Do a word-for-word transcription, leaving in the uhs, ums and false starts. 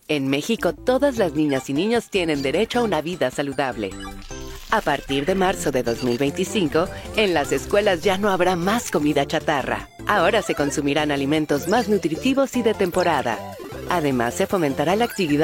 En México, todas las niñas y niños tienen derecho a una vida saludable. A partir de marzo de dos mil veinticinco, en las escuelas ya no habrá más comida chatarra. Ahora se consumirán alimentos más nutritivos y de temporada. Además, se fomentará la actividad